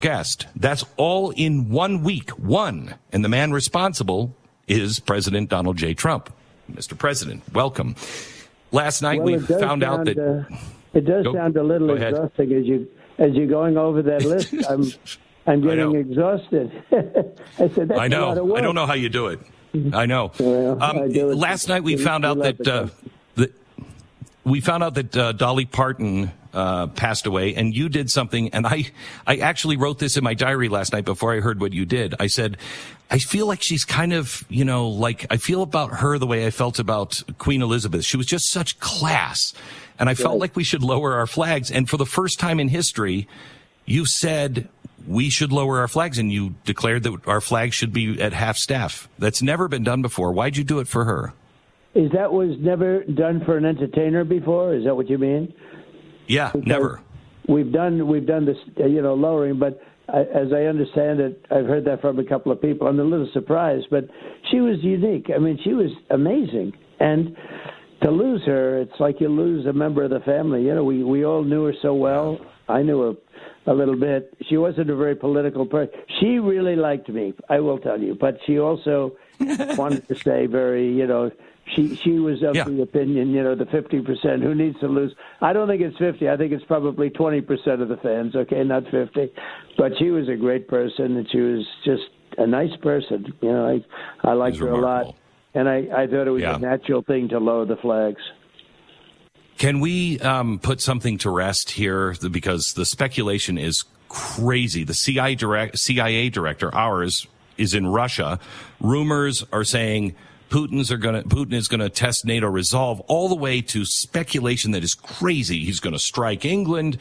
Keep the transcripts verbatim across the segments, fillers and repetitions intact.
guest. That's all in one week. One. And the man responsible is President Donald J. Trump. Mister President, welcome. Last night well, we found sound, out that... Uh, it does go, sound a little exhausting as, you, as you're going over that list. I'm, I'm getting exhausted. I said, that's I know. a lot of work. I don't know how you do it. I know. Well, um, I do last night we found out that... Uh, that we found out that uh, Dolly Parton uh, passed away, and you did something, and I, I actually wrote this in my diary last night before I heard what you did. I said, I feel like she's kind of, you know, like I feel about her the way I felt about Queen Elizabeth. She was just such class, and I felt right. like we should lower our flags. And for the first time in history, you said we should lower our flags, and you declared that our flag should be at half staff. That's never been done before. Why'd you do it for her? Is that was never done for an entertainer before? Is that what you mean? Yeah, because never. We've done we've done this, you know, lowering, but I, as I understand it, I've heard that from a couple of people. I'm a little surprised, but she was unique. I mean, she was amazing, and to lose her, it's like you lose a member of the family. You know, we we all knew her so well. I knew her a little bit. She wasn't a very political person. She really liked me, I will tell you, but she also wanted to stay very, you know. She she was of yeah. the opinion, you know, the fifty percent who needs to lose. I don't think it's fifty. I think it's probably twenty percent of the fans, okay, not fifty. But she was a great person, and she was just a nice person. You know, I, I liked her a lot. And I, I thought it was yeah. a natural thing to lower the flags. Can we um, put something to rest here? Because the speculation is crazy. The C I A, direct, C I A director, ours, is in Russia. Rumors are saying Putin's are going to Putin is going to test NATO resolve, all the way to speculation that is crazy. He's going to strike England,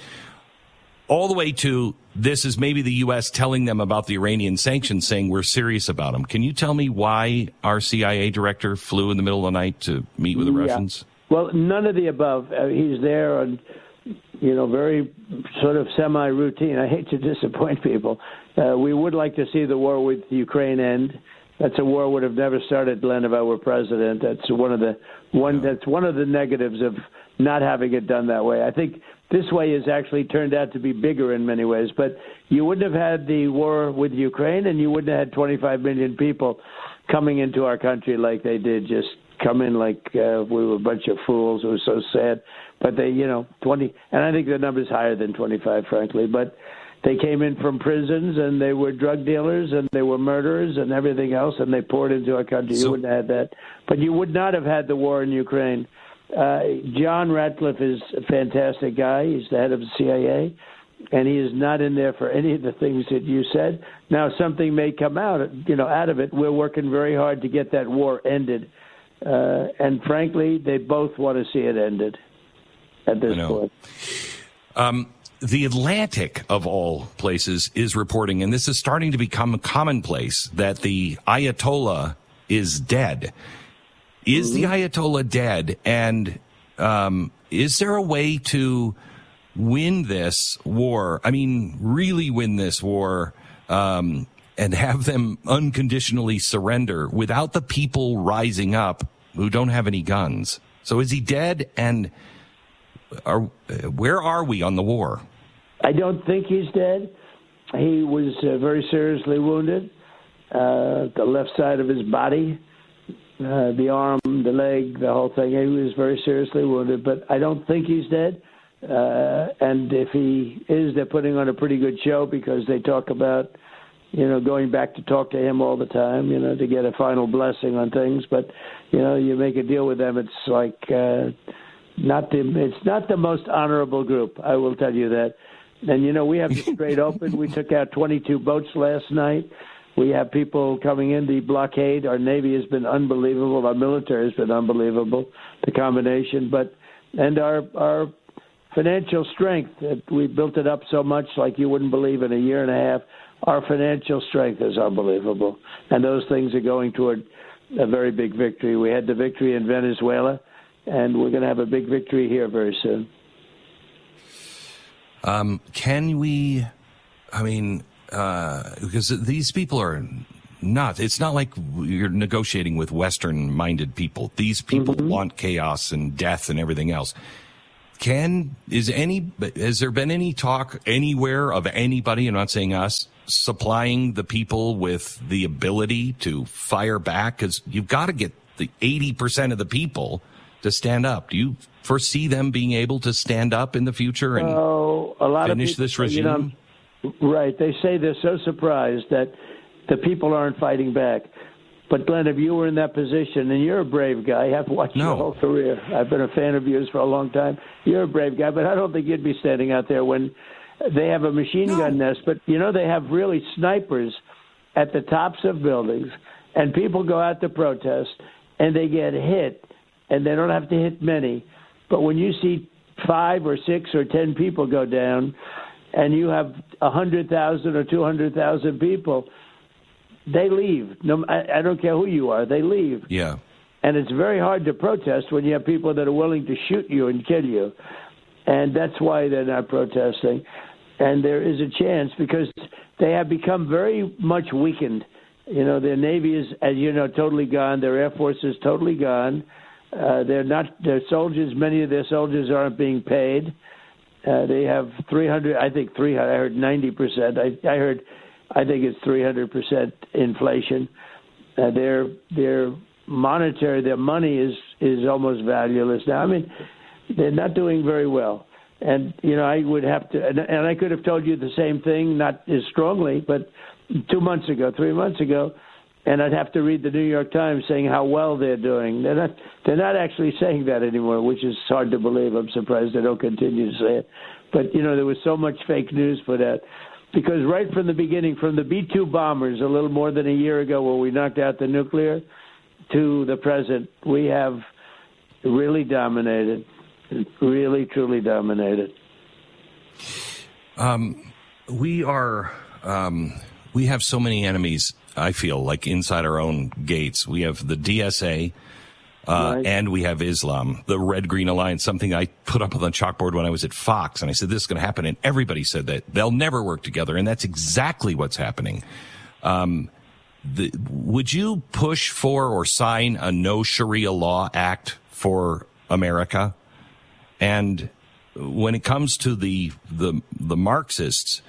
all the way to this is maybe the U S telling them about the Iranian sanctions, saying we're serious about them. Can you tell me why our C I A director flew in the middle of the night to meet with the yeah. Russians? Well, none of the above. Uh, he's there on, you know, very sort of semi-routine. I hate to disappoint people. Uh, we would like to see the war with Ukraine end. That's a war would have never started, Glenn, if I were president. That's one of the one. That's one of the negatives of not having it done that way. I think this way has actually turned out to be bigger in many ways. But you wouldn't have had the war with Ukraine, and you wouldn't have had twenty-five million people coming into our country like they did. Just come in like uh, we were a bunch of fools. It was so sad. But they, you know, twenty, and I think the number's higher than twenty-five, frankly. But they came in from prisons, and they were drug dealers, and they were murderers, and everything else, and they poured into our country. So, you wouldn't have had that. But you would not have had the war in Ukraine. Uh, John Ratcliffe is a fantastic guy. He's the head of the C I A, and he is not in there for any of the things that you said. Now, something may come out, you know, out of it. We're working very hard to get that war ended. Uh, and frankly, they both want to see it ended at this point. Um, The Atlantic, of all places, is reporting, and this is starting to become commonplace, that the Ayatollah is dead. Is mm-hmm. the Ayatollah dead? And um, is there a way to win this war? I mean, really win this war um, and have them unconditionally surrender without the people rising up who don't have any guns? So is he dead? And are, where are we on the war? I don't think he's dead. He was uh, very seriously wounded. Uh, the left side of his body, uh, the arm, the leg, the whole thing. He was very seriously wounded, but I don't think he's dead. Uh, and if he is, they're putting on a pretty good show because they talk about, you know, going back to talk to him all the time, you know, to get a final blessing on things. But, you know, you make a deal with them, it's like uh, not the it's not the most honorable group, I will tell you that. And, you know, we have the Strait open. We took out twenty-two boats last night. We have people coming in. The blockade, our Navy has been unbelievable. Our military has been unbelievable, the combination. But and our our financial strength, we built it up so much like you wouldn't believe in a year and a half. Our financial strength is unbelievable. And those things are going toward a very big victory. We had the victory in Venezuela, and we're going to have a big victory here very soon. Um, can we, I mean, uh, because these people are not, it's not like you're negotiating with Western-minded people. These people mm-hmm. want chaos and death and everything else. can, is any, has there been any talk anywhere of anybody, I'm not saying us, supplying the people with the ability to fire back? Because you've got to get the eighty percent of the people to stand up. Do you foresee them being able to stand up in the future and oh, a lot finish of people, this regime? You know, right. They say they're so surprised that the people aren't fighting back. But, Glenn, if you were in that position, and you're a brave guy, I've watched no. your whole career. I've been a fan of yours for a long time. You're a brave guy, but I don't think you'd be standing out there when they have a machine no. gun nest. But, you know, they have really snipers at the tops of buildings, and people go out to protest, and they get hit, and they don't have to hit many. But when you see five or six or ten people go down, and you have one hundred thousand or two hundred thousand people, they leave. No, I, I don't care who you are. They leave. Yeah. And it's very hard to protest when you have people that are willing to shoot you and kill you. And that's why they're not protesting. And there is a chance because they have become very much weakened. You know, their Navy is, as you know, totally gone. Their Air Force is totally gone. Uh, they're not, their soldiers, many of their soldiers aren't being paid. Uh, they have three hundred, I think three hundred, I heard ninety percent. I, I heard, I think it's three hundred percent inflation. Uh, their their monetary, their money is, is almost valueless now. I mean, they're not doing very well. And, you know, I would have to, and, and I could have told you the same thing, not as strongly, but two months ago, three months ago, and I'd have to read the New York Times saying how well they're doing. They're not, they're not actually saying that anymore, which is hard to believe. I'm surprised they don't continue to say it. But, you know, there was so much fake news for that. Because right from the beginning, from the B two bombers a little more than a year ago where we knocked out the nuclear to the present, we have really dominated, really, truly dominated. Um, we are, um, we have so many enemies, I feel, like inside our own gates. We have the D S A, Uh, right. And we have Islam, the Red-Green Alliance, something I put up on the chalkboard when I was at Fox. And I said, this is going to happen. And everybody said that they'll never work together. And that's exactly what's happening. Um, the, would you push for or sign a no Sharia law act for America? And when it comes to the, the, the Marxists,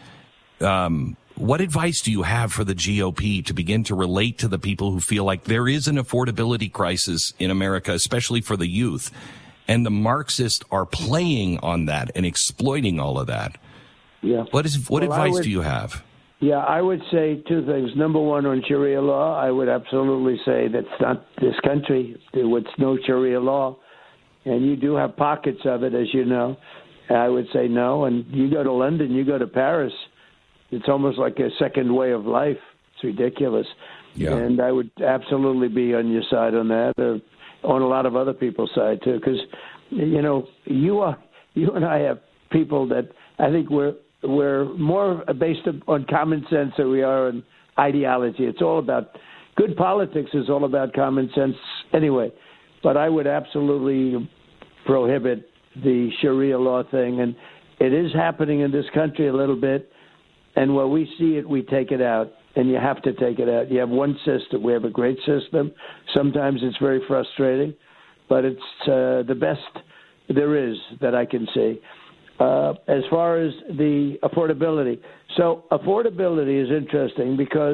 um, what advice do you have for the G O P to begin to relate to the people who feel like there is an affordability crisis in America, especially for the youth, and the Marxists are playing on that and exploiting all of that? Yeah. What is what well, advice would, do you have? Yeah, I would say two things. Number one, on Sharia law, I would absolutely say that's not this country. It's no Sharia law, and you do have pockets of it, as you know. I would say no. And you go to London, you go to Paris, it's almost like a second way of life. It's ridiculous. Yeah. And I would absolutely be on your side on that, or on a lot of other people's side, too. Because, you know, you are, you and I have people that I think we're, we're more based on common sense than we are on ideology. It's all about, good politics is all about common sense anyway. But I would absolutely prohibit the Sharia law thing. And it is happening in this country a little bit. And where we see it, we take it out, and you have to take it out. You have one system. We have a great system. Sometimes it's very frustrating, but it's uh, the best there is that I can see. Uh, as far as the affordability, so affordability is interesting because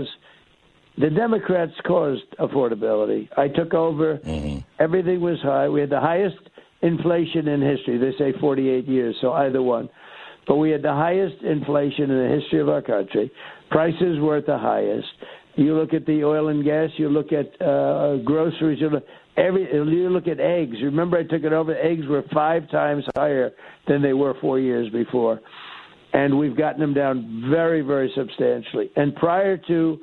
the Democrats caused affordability. I took over. Mm-hmm. Everything was high. We had the highest inflation in history. They say forty-eight years, so either one. But we had the highest inflation in the history of our country. Prices were at the highest. You look at the oil and gas. You look at uh, groceries. You look, every, you look at eggs. Remember I took it over. Eggs were five times higher than they were four years before. And we've gotten them down very, very substantially. And prior to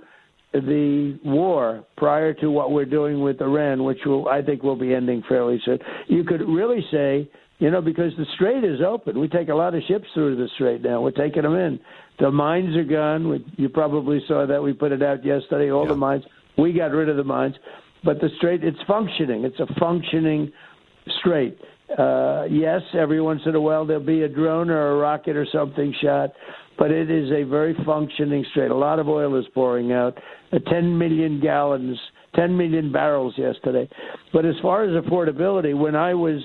the war, prior to what we're doing with Iran, which will, I think will be ending fairly soon, you could really say, you know, because the Strait is open. We take a lot of ships through the Strait now. We're taking them in. The mines are gone. We, you probably saw that. We put it out yesterday, all yeah. the mines. We got rid of the mines. But the Strait, it's functioning. It's a functioning Strait. Uh, yes, every once in a while there'll be a drone or a rocket or something shot, but it is a very functioning Strait. A lot of oil is pouring out. Uh, ten million gallons, ten million barrels yesterday. But as far as affordability, when I was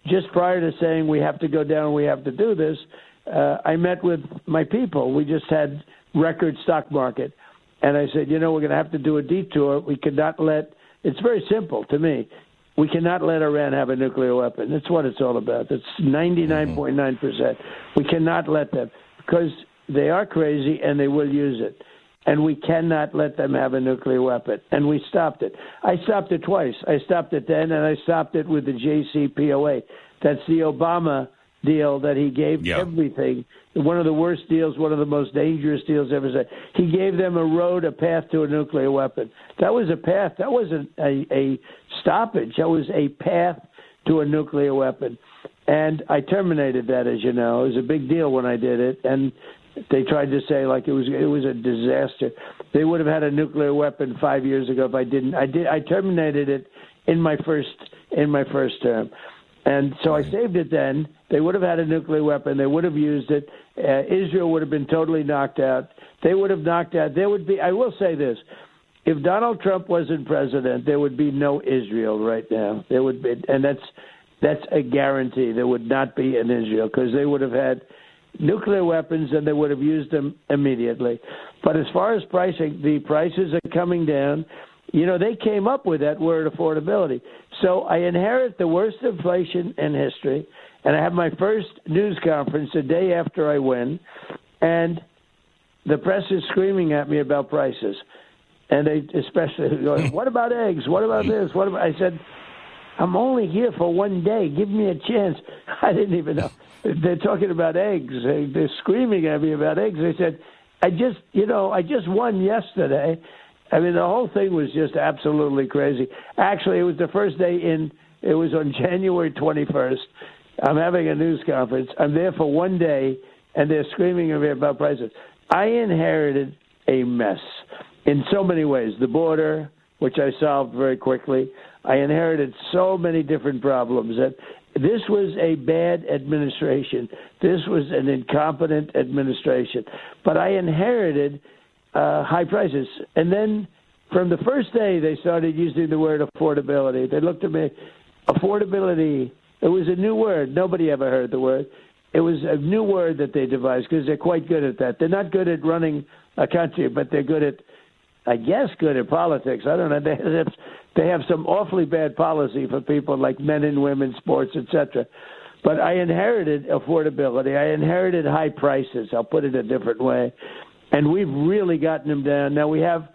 just prior to saying we have to go down, we have to do this, uh, I met with my people. We just had record stock market. And I said, you know, we're going to have to do a detour. We cannot let – it's very simple to me. We cannot let Iran have a nuclear weapon. That's what it's all about. That's ninety-nine point nine percent. We cannot let them because they are crazy and they will use it. And we cannot let them have a nuclear weapon. And we stopped it. I stopped it twice. I stopped it then, and I stopped it with the J C P O A. That's the Obama deal that he gave yeah. everything. One of the worst deals, one of the most dangerous deals ever said. He gave them a road, a path to a nuclear weapon. That was a path. That wasn't a, a stoppage. That was a path to a nuclear weapon. And I terminated that, as you know. It was a big deal when I did it. And they tried to say like it was it was a disaster. They would have had a nuclear weapon five years ago if I didn't. I did. I terminated it in my first in my first term. And so I saved it then. They would have had a nuclear weapon. They would have used it. Uh, Israel would have been totally knocked out. They would have knocked out. There would be, I will say this, if Donald Trump wasn't president, there would be no Israel right now. There would be, and that's that's a guarantee. There would not be an Israel because they would have had nuclear weapons and they would have used them immediately. But as far as pricing, the prices are coming down. You know, they came up with that word affordability. So I inherit the worst inflation in history, and I have my first news conference the day after I win, and the press is screaming at me about prices. And they especially going, what about eggs? What about this? What about? I said, I'm only here for one day. Give me a chance. I didn't even know. They're talking about eggs. They're screaming at me about eggs. They said, I just, you know, I just won yesterday. I mean, the whole thing was just absolutely crazy. Actually, it was the first day in, it was on January twenty-first. I'm having a news conference. I'm there for one day, and they're screaming at me about prices. I inherited a mess in so many ways. The border, which I solved very quickly. I inherited so many different problems. That this was a bad administration. This was an incompetent administration. But I inherited Uh, high prices. And then from the first day, they started using the word affordability. They looked at me, affordability, it was a new word. Nobody ever heard the word. It was a new word that they devised because they're quite good at that. They're not good at running a country, but they're good at, I guess, good at politics. I don't know. They have, they have some awfully bad policy for people like men and women, sports, et cetera. But I inherited affordability. I inherited high prices. I'll put it a different way. And we've really gotten them down. Now we have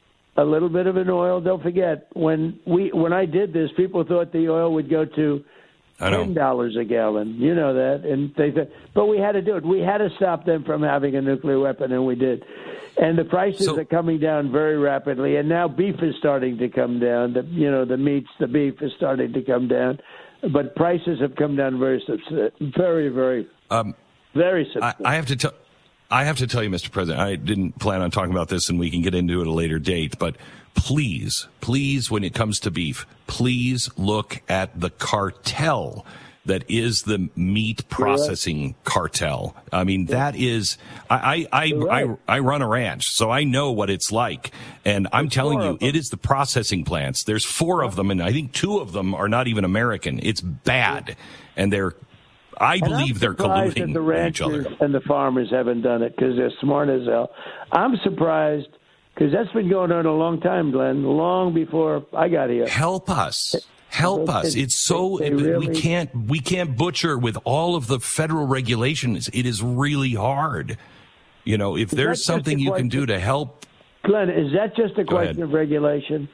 a little bit of an oil. Don't forget, when we when I did this, people thought the oil would go to ten dollars a gallon. You know that, and they th- but we had to do it. We had to stop them from having a nuclear weapon, and we did. And the prices so, are coming down very rapidly. And now beef is starting to come down. The you know the meats, the beef is starting to come down, but prices have come down very, very, very, um, very substantially. I, I have to tell. I have to tell you, Mister President, I didn't plan on talking about this, and we can get into it at a later date, but please, please, when it comes to beef, please look at the cartel that is the meat processing cartel. I mean, that is, I, I, I, I, I run a ranch, so I know what it's like. And I'm telling you, it is the processing plants. There's four of them, and I think two of them are not even American. It's bad, and they're I and believe they're colluding the with each other. And the farmers haven't done it because they're smart as hell. I'm surprised because that's been going on a long time, Glenn, long before I got here. Help us. Help us. It's so they, they really, we can't we can't butcher with all of the federal regulations. It is really hard. You know, if there's something you can do to help. Glenn, is that just a question of regulation?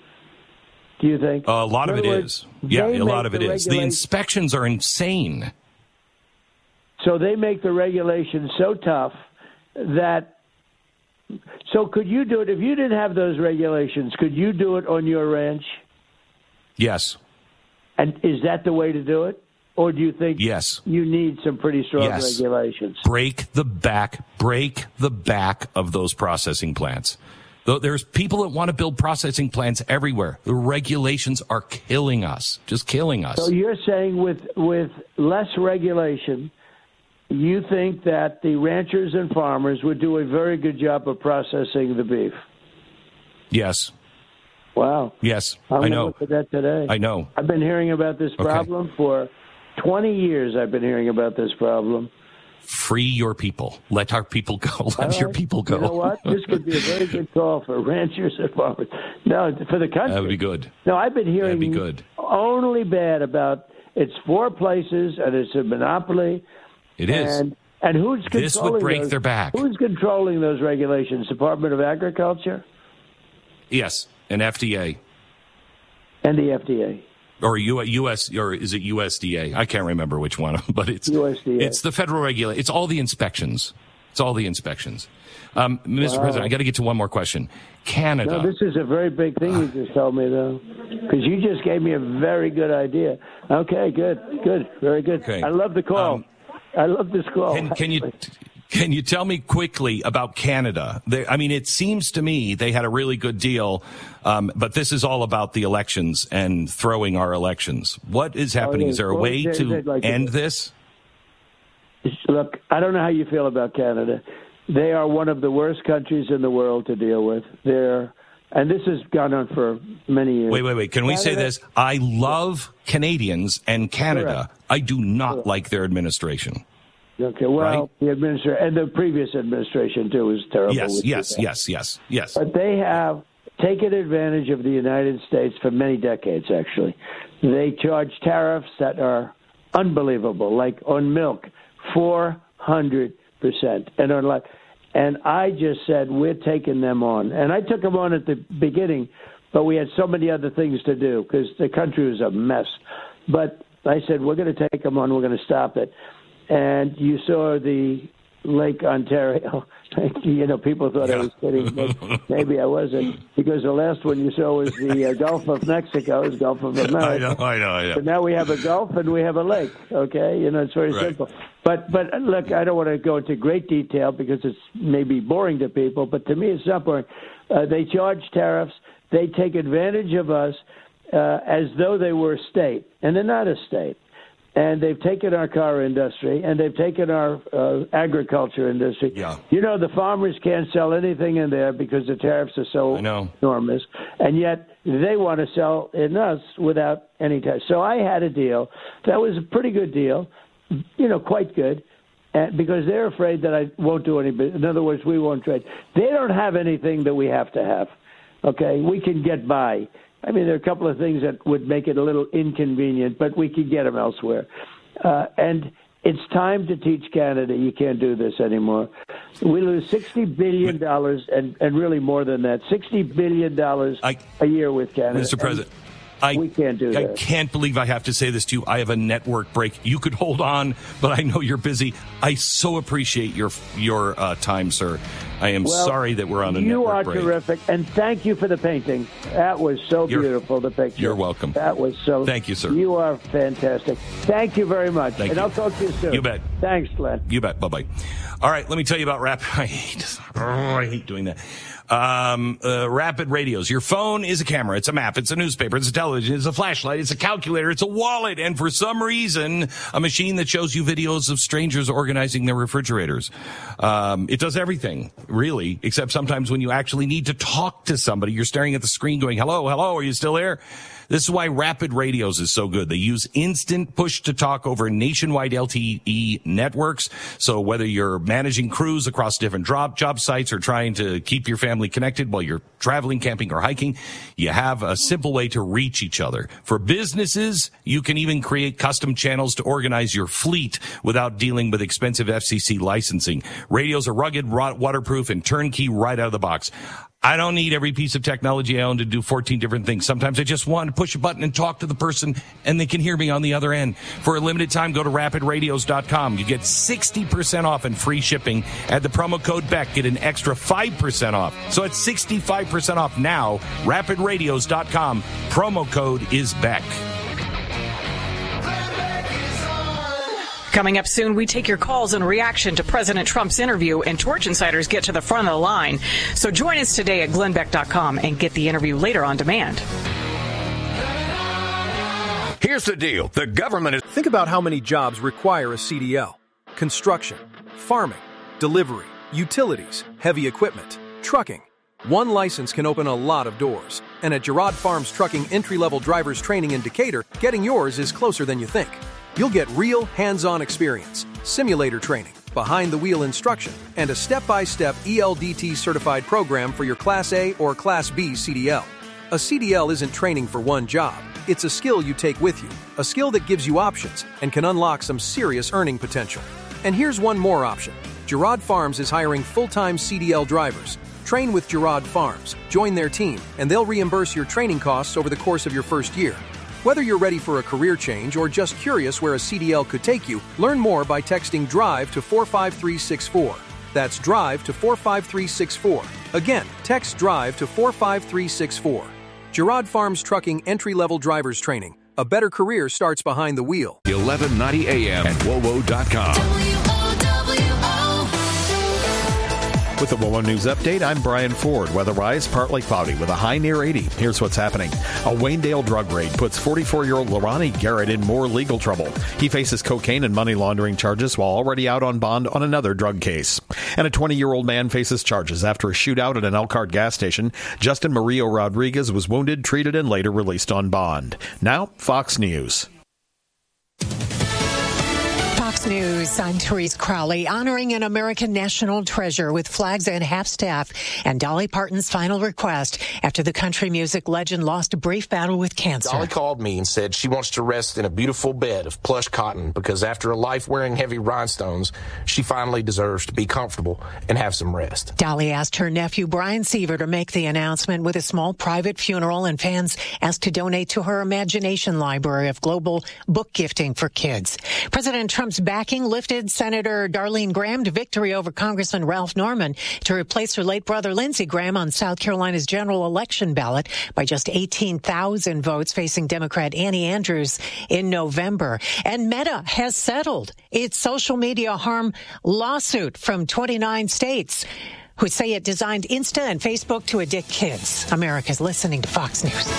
Do you think? Uh, a lot of it words, is. Yeah, a lot of it is. The inspections are insane. So they make the regulations so tough that – so could you do it – if you didn't have those regulations, could you do it on your ranch? Yes. And is that the way to do it? Or do you think yes. you need some pretty strong yes. regulations? Break the back – break the back of those processing plants. There's people that want to build processing plants everywhere. The regulations are killing us, just killing us. So you're saying with with less regulation – you think that the ranchers and farmers would do a very good job of processing the beef? Yes. Wow. Yes, I'm I know. Look at that today. I know. I've been hearing about this problem okay. for twenty years I've been hearing about this problem. Free your people. Let our people go. Let right. your people go. You know what? This could be a very good call for ranchers and farmers. No, for the country. That would be good. No, I've been hearing That'd be good. only bad about it's four places and it's a monopoly. It is. And, and who's controlling This would break those, their back. Who's controlling those regulations? Department of Agriculture? Yes, an F D A. And the F D A. Or U S, or is it U S D A? I can't remember which one, but it's U S D A. It's the federal regulator. It's all the inspections. It's all the inspections. Um, Mister Wow. President, I got to get to one more question. Canada. No, this is a very big thing you just told me, though, because you just gave me a very good idea. Okay, good, good, very good. Okay. I love the call. Um, I love this call. Can, can you can you tell me quickly about Canada? They, I mean, it seems to me they had a really good deal, um, but this is all about the elections and throwing our elections. What is happening? Oh, Is there a well, way they- to they'd like to- end this? Look, I don't know how you feel about Canada. They are one of the worst countries in the world to deal with. They're, and this has gone on for many years. Wait, wait, wait. Can we say Canada- this? I love Canadians and Canada. Correct. I do not like their administration. Okay, well, Right? the administration and the previous administration too was terrible. Yes, with yes, that. yes, yes, yes. But they have taken advantage of the United States for many decades, actually. They charge tariffs that are unbelievable, like on milk, four hundred percent. And on like, and I just said, we're taking them on. And I took them on at the beginning, but we had so many other things to do because the country was a mess. But I said, we're going to take them on. We're going to stop it. And you saw the Lake Ontario. You know, people thought Yeah. I was kidding, but maybe I wasn't, because the last one you saw was the uh, Gulf of Mexico, the Gulf of America. I know, I know, I know. But now we have a Gulf and we have a lake, okay? You know, it's very Right. simple. But, but look, I don't want to go into great detail because it's maybe boring to people, but to me it's not boring. Uh, they charge tariffs. They take advantage of us uh, as though they were a state, and they're not a state. And they've taken our car industry, and they've taken our uh, agriculture industry. Yeah. You know, the farmers can't sell anything in there because the tariffs are so I know. enormous, and yet they want to sell in us without any tariffs. So I had a deal that was a pretty good deal, you know, quite good, and because they're afraid that I won't do any business. In other words, we won't trade. They don't have anything that we have to have. Okay, we can get by. I mean, there are a couple of things that would make it a little inconvenient, but we could get them elsewhere. Uh, and it's time to teach Canada you can't do this anymore. We lose sixty billion dollars, and, and really more than that, sixty billion dollars I, a year with Canada. Mister President, I, we can't do I that. can't believe I have to say this to you. I have a network break. You could hold on, but I know you're busy. I so appreciate your your uh, time, sir. I am Well, sorry that we're on a you network are break. terrific, and thank you for the painting. That was so You're- beautiful, the picture. you're welcome. That was so... Thank you, sir. You are fantastic. Thank you very much. Thank and you. I'll talk to you soon. You bet. Thanks, Glenn. You bet. Bye-bye. All right, let me tell you about Rapid. I hate, oh, I hate doing that. Um, uh, Rapid Radios. Your phone is a camera. It's a map. It's a newspaper. It's a television. It's a flashlight. It's a calculator. It's a wallet. And for some reason, a machine that shows you videos of strangers organizing their refrigerators. Um, it does everything, really, except sometimes when you actually need to talk to somebody, you're staring at the screen going, hello, hello, are you still there? This is why Rapid Radios is so good. They use instant push to talk over nationwide L T E networks. So whether you're managing crews across different job, job sites or trying to keep your family connected while you're traveling, camping, or hiking, you have a simple way to reach each other. For businesses, you can even create custom channels to organize your fleet without dealing with expensive F C C licensing. Radios are rugged, waterproof, and turnkey right out of the box. I don't need every piece of technology I own to do fourteen different things. Sometimes I just want to push a button and talk to the person, and they can hear me on the other end. For a limited time, go to rapid radios dot com. You get sixty percent off and free shipping. Add the promo code Beck, get an extra five percent off. So it's sixty-five percent off now. rapid radios dot com. Promo code is Beck. Coming up soon, we take your calls in reaction to President Trump's interview, and Torch Insiders get to the front of the line. So join us today at glenn beck dot com and get the interview later on demand. Here's the deal. The government is... Think about how many jobs require a C D L. Construction, farming, delivery, utilities, heavy equipment, trucking. One license can open a lot of doors. And at Girard Farms Trucking entry-level drivers training in Decatur, getting yours is closer than you think. You'll get real, hands-on experience, simulator training, behind-the-wheel instruction, and a step-by-step E L D T-certified program for your Class A or Class B C D L. A C D L isn't training for one job. It's a skill you take with you, a skill that gives you options and can unlock some serious earning potential. And here's one more option. Girard Farms is hiring full-time C D L drivers. Train with Girard Farms, join their team, and they'll reimburse your training costs over the course of your first year. Whether you're ready for a career change or just curious where a C D L could take you, learn more by texting DRIVE to four five three six four. That's DRIVE to four five three six four. Again, text DRIVE to four five three six four. Girard Farms Trucking Entry-Level Drivers Training. A better career starts behind the wheel. eleven ninety A M at W O W O dot com. With the W O W O News Update, I'm Brian Ford. Weather-wise, partly cloudy with a high near eighty. Here's what's happening. A Waynedale drug raid puts forty-four-year-old Lorani Garrett in more legal trouble. He faces cocaine and money laundering charges while already out on bond on another drug case. And a twenty-year-old man faces charges after a shootout at an Elkhart gas station. Justin Murillo Rodriguez was wounded, treated, and later released on bond. Now, Fox News. Fox News, I'm Therese Crowley, honoring an American national treasure with flags and half-staff and Dolly Parton's final request after the country music legend lost a brief battle with cancer. Dolly called me and said she wants to rest in a beautiful bed of plush cotton because after a life wearing heavy rhinestones, she finally deserves to be comfortable and have some rest. Dolly asked her nephew Brian Seaver to make the announcement with a small private funeral, and fans asked to donate to her Imagination Library of global book gifting for kids. President Trump's backing lifted Senator Darlene Graham to victory over Congressman Ralph Norman to replace her late brother Lindsey Graham on South Carolina's general election ballot by just eighteen thousand votes, facing Democrat Annie Andrews in November. And Meta has settled its social media harm lawsuit from twenty-nine states, who say it designed Insta and Facebook to addict kids. America's listening to Fox News.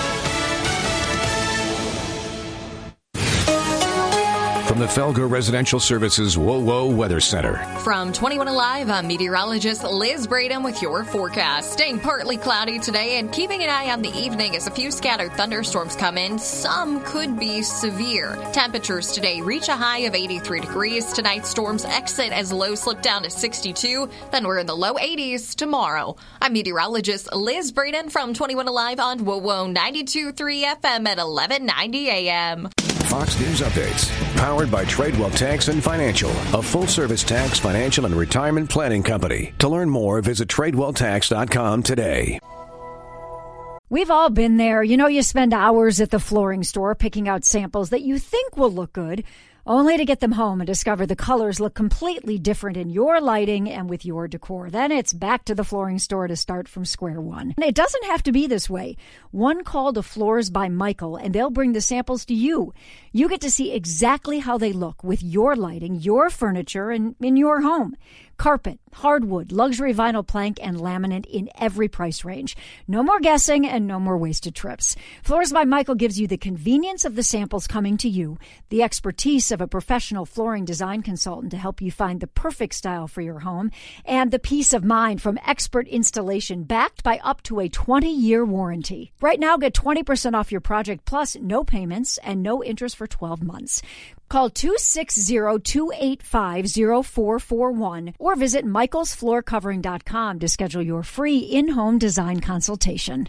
From the Felger Residential Services W O W O Weather Center. From twenty-one Alive, I'm meteorologist Liz Braden with your forecast. Staying partly cloudy today and keeping an eye on the evening as a few scattered thunderstorms come in. Some could be severe. Temperatures today reach a high of eighty-three degrees. Tonight's storms exit as lows slip down to sixty-two. Then we're in the low eighties tomorrow. I'm meteorologist Liz Braden from twenty-one Alive on W O W O ninety-two point three F M at eleven ninety A M. Fox News Updates, powered by Tradewell Tax and Financial, a full-service tax, financial, and retirement planning company. To learn more, visit tradewell tax dot com today. We've all been there. You know, you spend hours at the flooring store picking out samples that you think will look good, only to get them home and discover the colors look completely different in your lighting and with your decor. Then it's back to the flooring store to start from square one. And it doesn't have to be this way. One call to Floors by Michael, and they'll bring the samples to you. You get to see exactly how they look with your lighting, your furniture, and in your home. Carpet, hardwood, luxury vinyl plank, and laminate in every price range. No more guessing and no more wasted trips. Floors by Michael gives you the convenience of the samples coming to you, the expertise of a professional flooring design consultant to help you find the perfect style for your home, and the peace of mind from expert installation backed by up to a twenty-year warranty. Right now, get twenty percent off your project plus no payments and no interest for twelve months. Call two six zero, two eight five, zero four four one or visit michaels floor covering dot com to schedule your free in-home design consultation.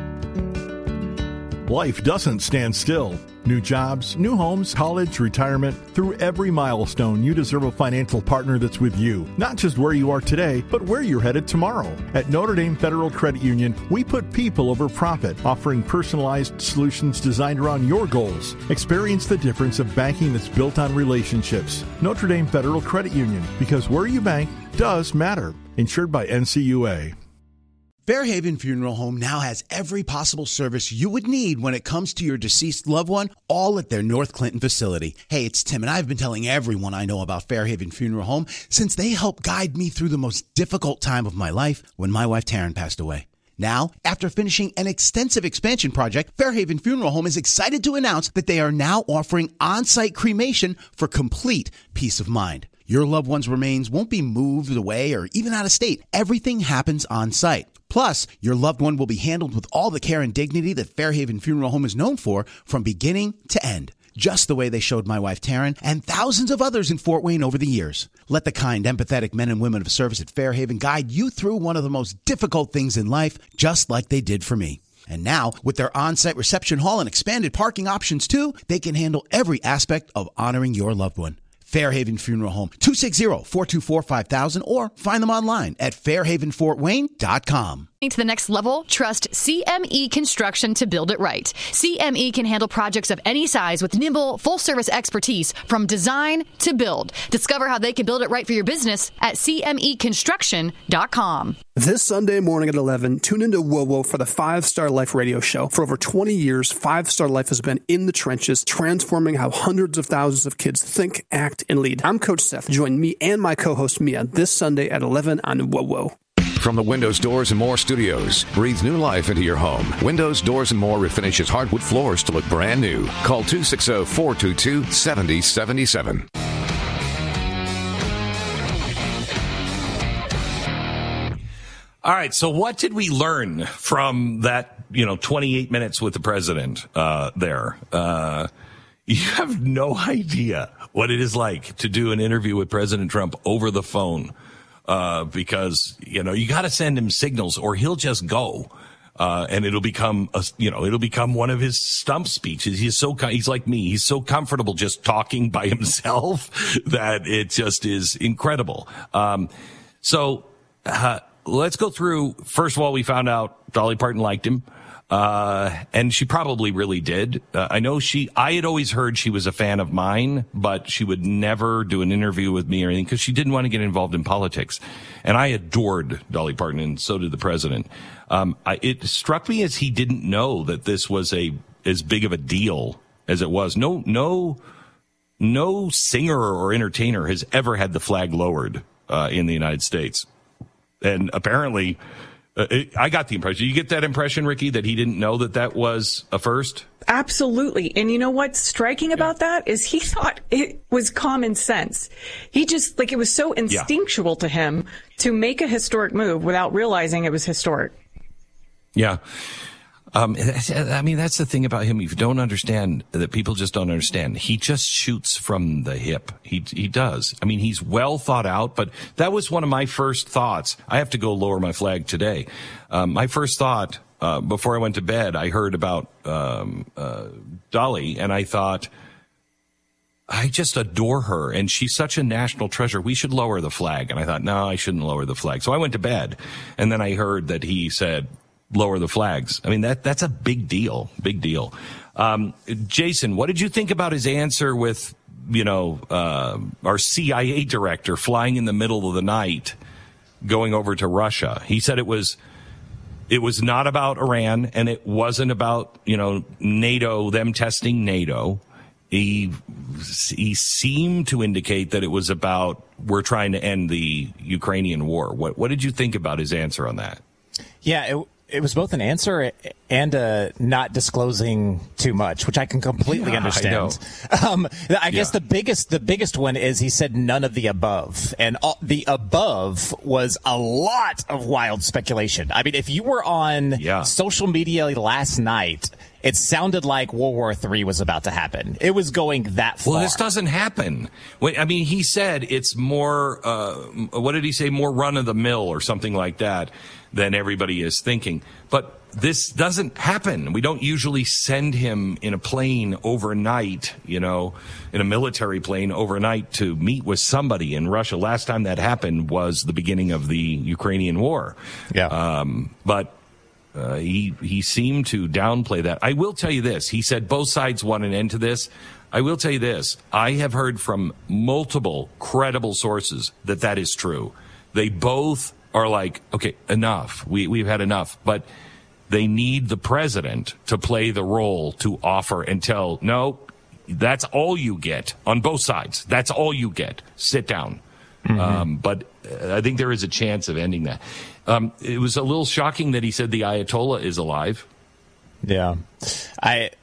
Life doesn't stand still. New jobs, new homes, college, retirement. Through every milestone, you deserve a financial partner that's with you. Not just where you are today, but where you're headed tomorrow. At Notre Dame Federal Credit Union, we put people over profit, offering personalized solutions designed around your goals. Experience the difference of banking that's built on relationships. Notre Dame Federal Credit Union, because where you bank does matter. Insured by N C U A. Fairhaven Funeral Home now has every possible service you would need when it comes to your deceased loved one, all at their North Clinton facility. Hey, it's Tim, and I've been telling everyone I know about Fairhaven Funeral Home since they helped guide me through the most difficult time of my life when my wife Taryn passed away. Now, after finishing an extensive expansion project, Fairhaven Funeral Home is excited to announce that they are now offering on-site cremation for complete peace of mind. Your loved one's remains won't be moved away or even out of state. Everything happens on site. Plus, your loved one will be handled with all the care and dignity that Fairhaven Funeral Home is known for from beginning to end. just the way they showed my wife Taryn and thousands of others in Fort Wayne over the years. Let the kind, empathetic men and women of service at Fairhaven guide you through one of the most difficult things in life, just like they did for me. And now, with their on-site reception hall and expanded parking options too, they can handle every aspect of honoring your loved one. Fairhaven Funeral Home, two six zero, four two four, five thousand, or find them online at fairhaven fort wayne dot com. To the next level, trust C M E Construction to build it right. C M E can handle projects of any size with nimble, full-service expertise from design to build. Discover how they can build it right for your business at c m e construction dot com. This Sunday morning at eleven, tune into WoWo for the Five Star Life radio show. For over twenty years, Five Star Life has been in the trenches, transforming how hundreds of thousands of kids think, act, and lead. I'm Coach Seth. Join me and my co-host Mia this Sunday at eleven on WoWo. From the Windows, Doors, and More studios, breathe new life into your home. Windows, Doors, and More refinishes hardwood floors to look brand new. Call two six zero, four two two, seven zero seven seven. All right, so what did we learn from that, you know, twenty-eight minutes with the president uh, there? Uh, you have no idea what it is like to do an interview with President Trump over the phone. Uh, because, you know, you got to send him signals or he'll just go. Uh, and it'll become, a, you know, it'll become one of his stump speeches. He's so, he's like me. He's so comfortable just talking by himself that it just is incredible. Um, so, uh, let's go through. First of all, we found out Dolly Parton liked him. Uh, and she probably really did. Uh, I know she, I had always heard she was a fan of mine, but she would never do an interview with me or anything because she didn't want to get involved in politics. And I adored Dolly Parton, and so did the president. Um, I, it struck me as he didn't know that this was a, as big of a deal as it was. No, no, no singer or entertainer has ever had the flag lowered, uh, in the United States. And apparently, Uh, it, I got the impression. You get that impression, Ricky, that he didn't know that that was a first? Absolutely. And you know what's striking about yeah. that is he thought it was common sense. He just, like, it was so instinctual yeah. to him to make a historic move without realizing it was historic. Yeah. Um, I mean, that's the thing about him. If you don't understand, that people just don't understand. He just shoots from the hip. He, he does. I mean, he's well thought out, but that was one of my first thoughts. I have to go lower my flag today. Um, my first thought, uh, before I went to bed, I heard about, um, uh, Dolly, and I thought, I just adore her, and she's such a national treasure. We should lower the flag. And I thought, no, I shouldn't lower the flag. So I went to bed, and then I heard that he said, lower the flags. I mean, that that's a big deal, big deal. Um, Jason, what did you think about his answer with, you know, uh, our C I A director flying in the middle of the night, going over to Russia? He said it was, it was not about Iran, and it wasn't about, you know, NATO, them testing NATO. He, he seemed to indicate that it was about, we're trying to end the Ukrainian war. What, what did you think about his answer on that? Yeah, it, It was both an answer and uh, not disclosing too much, which I can completely yeah, understand. I, um, I guess yeah. the biggest the biggest one is he said none of the above, and all, the above was a lot of wild speculation. I mean, if you were on yeah. social media last night, it sounded like World War Three was about to happen. It was going that far. Well, this doesn't happen. I mean, he said it's more, uh, what did he say, more run-of-the-mill or something like that than everybody is thinking. But this doesn't happen. We don't usually send him in a plane overnight, you know, in a military plane overnight to meet with somebody in Russia. Last time that happened was the beginning of the Ukrainian war. Yeah. Um, but Uh, he he seemed to downplay that. I will tell you this. He said both sides want an end to this. I will tell you this. I have heard from multiple credible sources that that is true. They both are like, okay, enough. We, we've had enough. But they need the president to play the role to offer and tell, no, that's all you get on both sides. That's all you get. Sit down. Mm-hmm. Um, but I think there is a chance of ending that. Um, it was a little shocking that he said the Ayatollah is alive. Yeah. I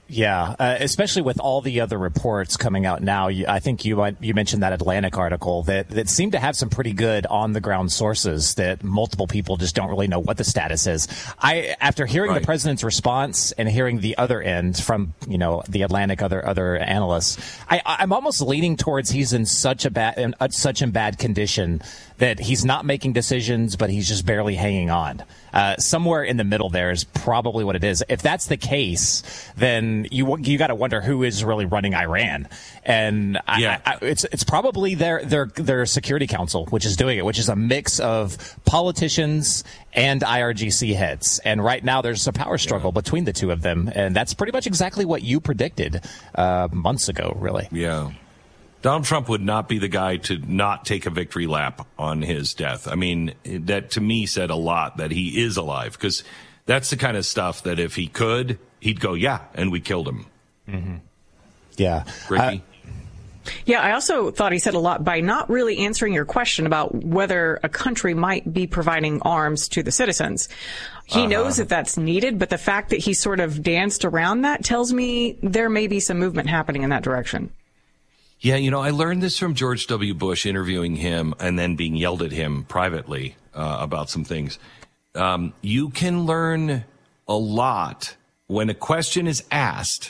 Yeah, uh, especially with all the other reports coming out now. You, I think you you mentioned that Atlantic article that, that seemed to have some pretty good on-the-ground sources that multiple people just don't really know what the status is. I, after hearing right. the president's response and hearing the other end from, you know, the Atlantic, other other analysts, I, I'm almost leaning towards he's in such a bad, in uh, such in bad condition that he's not making decisions, but he's just barely hanging on. Uh, somewhere in the middle there is probably what it is. If that's the case, then you you got to wonder who is really running Iran, and yeah. I, I, it's it's probably their their their Security Council, which is doing it, which is a mix of politicians and I R G C heads. And right now there's a power struggle yeah. between the two of them, and that's pretty much exactly what you predicted uh, months ago, really. Yeah. Donald Trump would not be the guy to not take a victory lap on his death. I mean, that to me said a lot that he is alive, because that's the kind of stuff that if he could, he'd go, yeah, and we killed him. Mm-hmm. Yeah. Ricky? Uh, yeah, I also thought he said a lot by not really answering your question about whether a country might be providing arms to the citizens. He uh-huh. knows that that's needed, but the fact that he sort of danced around that tells me there may be some movement happening in that direction. Yeah, you know, I learned this from George W. Bush interviewing him and then being yelled at him privately uh, about some things. Um, you can learn a lot when a question is asked.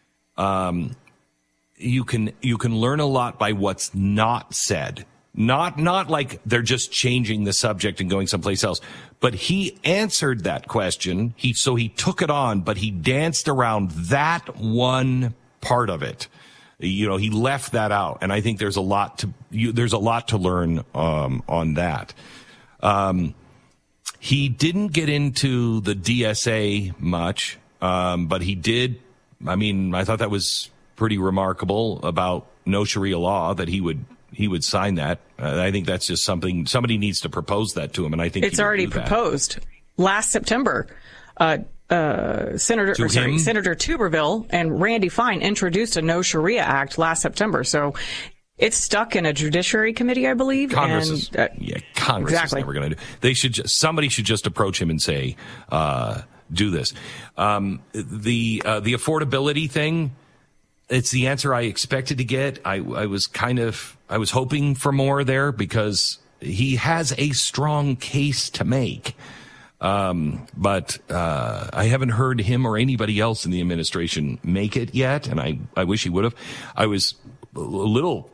Um, you can you can learn a lot by what's not said. Not not like they're just changing the subject and going someplace else. But he answered that question. He so he took it on, but he danced around that one part of it. You know, he left that out, and I think there's a lot to you, there's a lot to learn um, on that. Um, he didn't get into the D S A much, um, but he did. I mean, I thought that was pretty remarkable about no Sharia law, that he would he would sign that. Uh, I think that's just something somebody needs to propose that to him, and I think it's he would already do that. proposed last September. Uh, Uh, Senator or sorry, Senator Tuberville and Randy Fine introduced a No Sharia Act last September, so it's stuck in a Judiciary Committee, I believe. Congress and, is, uh, yeah, Congress exactly. is never going to do. They should just, somebody should just approach him and say, uh, "Do this." Um, the uh, the affordability thing. It's the answer I expected to get. I, I was kind of I was hoping for more there, because he has a strong case to make. Um, but, uh, I haven't heard him or anybody else in the administration make it yet. And I, I wish he would have. I was a little,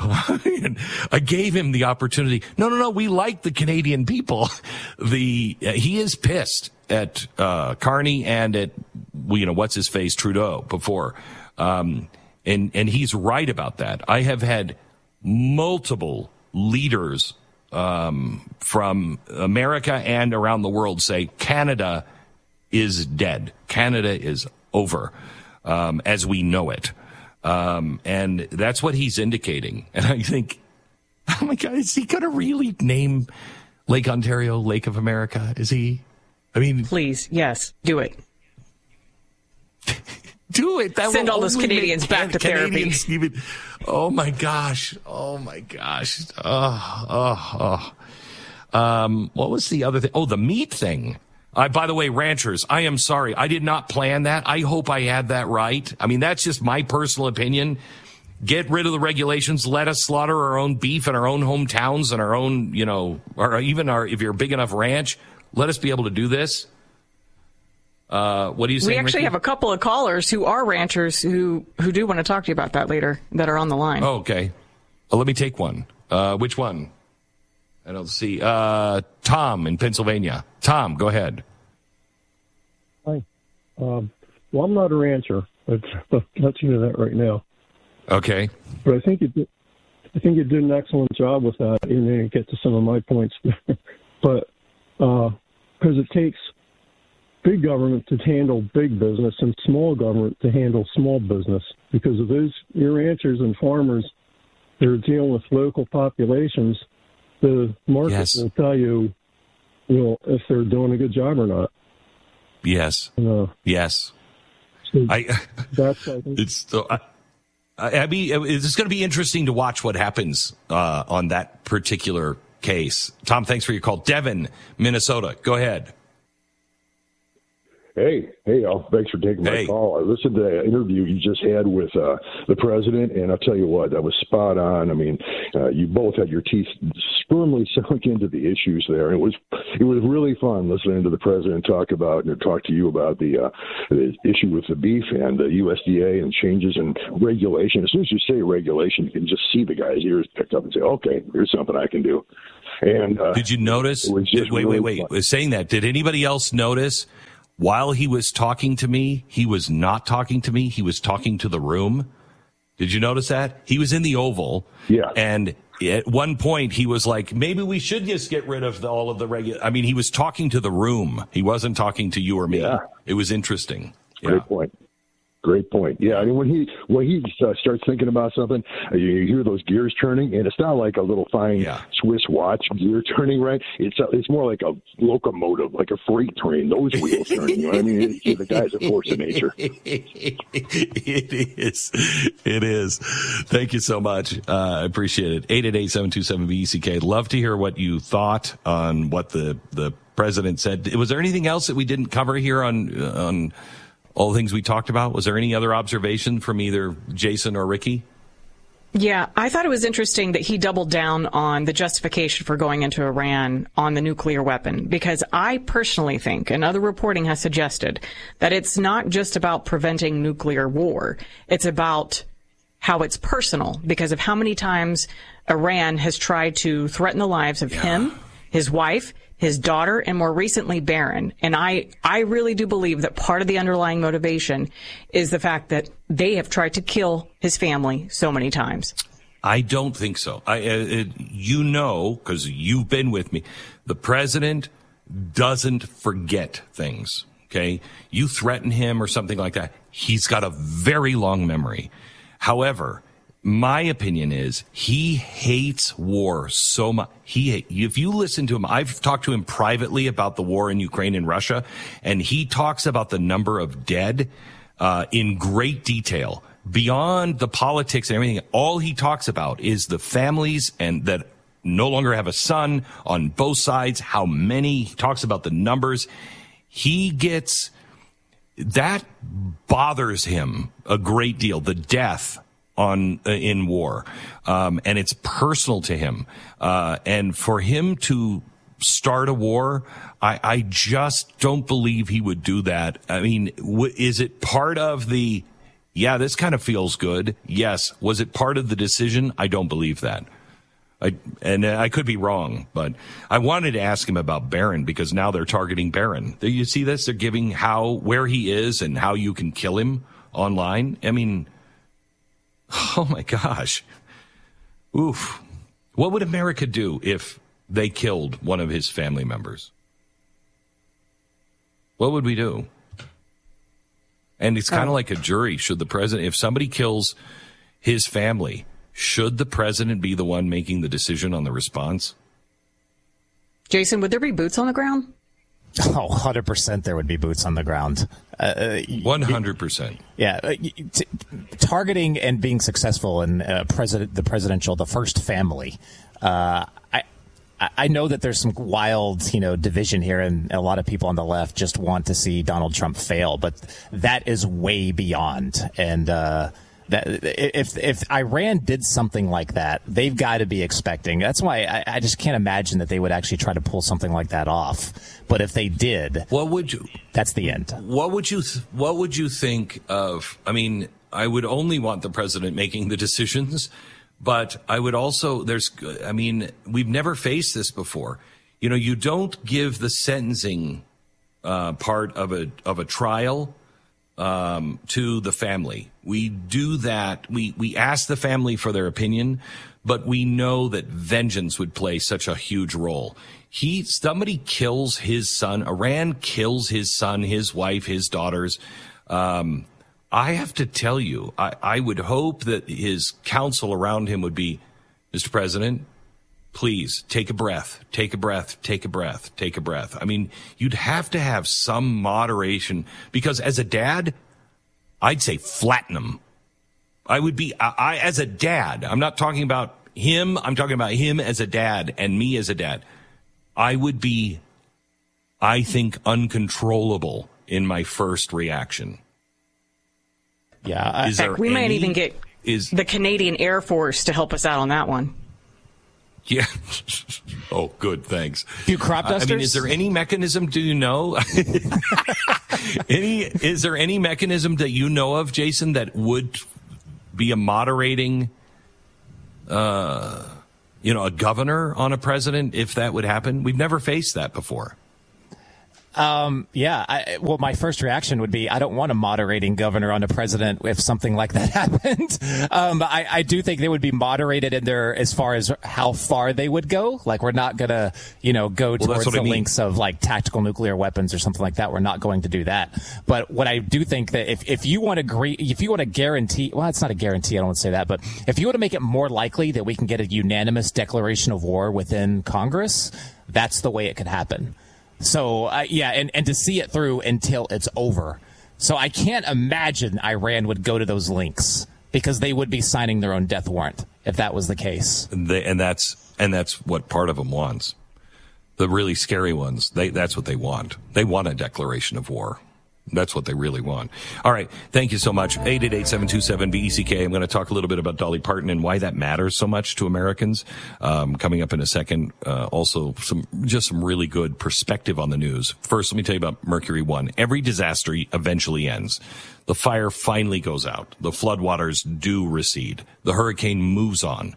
I gave him the opportunity. No, no, no. We like the Canadian people. The, uh, he is pissed at, uh, Carney and at, you know, what's his face, Trudeau before. Um, and, and he's right about that. I have had multiple leaders um, from America and around the world say Canada is dead. Canada is over, um, as we know it. Um, and that's what he's indicating. And I think, oh my God, is he going to really name Lake Ontario Lake of America? Is he? I mean, please, yes, do it. Do it. That Send all those Canadians back to Canadians therapy. Even, oh my gosh. Oh my gosh. Oh, oh, oh. Um, what was the other thing? Oh, the meat thing. I, by the way, ranchers, I am sorry. I did not plan that. I hope I had that right. I mean, that's just my personal opinion. Get rid of the regulations. Let us slaughter our own beef in our own hometowns and our own, you know, or even our, if you're a big enough ranch, let us be able to do this. Uh, what do you say? We actually Ricky? have a couple of callers who are ranchers who, who do want to talk to you about that later, that are on the line. Oh, okay. Well, let me take one. Uh, which one? I don't see. Uh, Tom in Pennsylvania. Tom, go ahead. Hi. Um, well, I'm not a rancher. But I'll let you know that right now. Okay. But I think you did, I think you did an excellent job with that, and then get to some of my points. But because uh, it takes big government to handle big business and small government to handle small business, because of those your ranchers and farmers that are dealing with local populations, the market yes. will tell you, you know, if they're doing a good job or not. Yes. Uh, yes. So I. That's I think. It's. So, I, I mean, it's going to be interesting to watch what happens uh, on that particular case. Tom, thanks for your call. Devin, Minnesota, go ahead. Hey, hey, Al, thanks for taking my hey. call. I listened to that interview you just had with uh, the president, and I'll tell you what, that was spot on. I mean, uh, you both had your teeth firmly sunk into the issues there. It was it was really fun listening to the president talk about and talk to you about the, uh, the issue with the beef and the U S D A and changes in regulation. As soon as you say regulation, you can just see the guy's ears picked up and say, okay, here's something I can do. And uh, did you notice? Did, wait, really wait, wait, wait. Saying that, did anybody else notice? While he was talking to me, he was not talking to me. He was talking to the room. Did you notice that? He was in the Oval. Yeah. And at one point, he was like, maybe we should just get rid of the, all of the regular. I mean, he was talking to the room. He wasn't talking to you or me. Yeah. It was interesting. Great yeah. point. Great point. Yeah, I mean, when he when he uh, starts thinking about something, uh, you hear those gears turning, and it's not like a little fine yeah. Swiss watch gear turning, right? It's a, it's more like a locomotive, like a freight train. Those wheels turning. You know what I mean? It, the guy's a force of nature. It is. It is. Thank you so much. Uh, I appreciate it. eight eight eight, seven two seven, B E C K. Love to hear what you thought on what the the president said. Was there anything else that we didn't cover here on on? all the things we talked about? Was there any other observation from either Jason or Ricky? Yeah, I thought it was interesting that he doubled down on the justification for going into Iran on the nuclear weapon, because I personally think, and other reporting has suggested, that it's not just about preventing nuclear war. It's about how it's personal, because of how many times Iran has tried to threaten the lives of yeah. him, his wife, his daughter, and more recently Barron. And I, I really do believe that part of the underlying motivation is the fact that they have tried to kill his family so many times. I don't think so. I, uh, it, you know, because you've been with me, the president doesn't forget things, okay? You threaten him or something like that, he's got a very long memory. However, my opinion is he hates war so much. He, if you listen to him, I've talked to him privately about the war in Ukraine and Russia, and he talks about the number of dead uh, in great detail. Beyond the politics and everything, all he talks about is the families and that no longer have a son on both sides, how many. He talks about the numbers. He gets, that bothers him a great deal, the death on uh, in war, um, and it's personal to him. Uh, and for him to start a war, I, I just don't believe he would do that. I mean, w- is it part of the, yeah, this kind of feels good? Yes. Was it part of the decision? I don't believe that. I, and I could be wrong, but I wanted to ask him about Barron, because now they're targeting Barron. Do you see this? They're giving how, where he is and how you can kill him online. I mean, oh, my gosh. Oof. What would America do if they killed one of his family members? What would we do? And it's kind of like a jury. Should the president, if somebody kills his family, should the president be the one making the decision on the response? Jason, would there be boots on the ground? Oh, one hundred percent there would be boots on the ground. Uh, one hundred percent. Yeah. Uh, t- targeting and being successful in uh, president, the presidential, the first family. Uh, I I know that there's some wild, you know, division here, and a lot of people on the left just want to see Donald Trump fail, but that is way beyond. And uh, that if if Iran did something like that, they've got to be expecting. That's why I, I just can't imagine that they would actually try to pull something like that off. But if they did, what would you? That's the end. What would you? Th- what would you think of? I mean, I would only want the president making the decisions, but I would also. There's. I mean, we've never faced this before. You know, you don't give the sentencing uh, part of a of a trial um, to the family. We do that. We we ask the family for their opinion, but we know that vengeance would play such a huge role. He, somebody kills his son. Iran kills his son, his wife, his daughters. Um, I have to tell you, I, I would hope that his counsel around him would be, Mister President, please take a breath, take a breath, take a breath, take a breath. I mean, you'd have to have some moderation, because as a dad, I'd say flatten him. I would be, I, I as a dad, I'm not talking about him. I'm talking about him as a dad and me as a dad. I would be, I think, uncontrollable in my first reaction. Yeah. In fact, we might even get is, the Canadian Air Force to help us out on that one. Yeah. Oh, good. Thanks. You crop dusters? I mean, is there any mechanism? Do you know? any? Is there any mechanism that you know of, Jason, that would be a moderating, uh, you know, a governor on a president if that would happen? We've never faced that before. Um, yeah. I, well, my first reaction would be, I don't want a moderating governor on a president if something like that happened. Um, I, I do think they would be moderated in their, as far as how far they would go. Like, we're not going to, you know, go well, towards the I mean. links of like tactical nuclear weapons or something like that. We're not going to do that. But what I do think that if, if you want to agree, if you want to guarantee, well, it's not a guarantee. I don't want to say that, but if you want to make it more likely that we can get a unanimous declaration of war within Congress, that's the way it could happen. So, uh, yeah, and, and to see it through until it's over. So I can't imagine Iran would go to those links because they would be signing their own death warrant if that was the case. They, and that's and that's what part of them wants. The really scary ones, they that's what they want. They want a declaration of war. That's what they really want. All right. Thank you so much. eight eight eight, seven two seven, B E C K. I'm going to talk a little bit about Dolly Parton and why that matters so much to Americans. Um, coming up in a second. Uh, also some, just some really good perspective on the news. First, let me tell you about Mercury One. Every disaster eventually ends. The fire finally goes out. The floodwaters do recede. The hurricane moves on.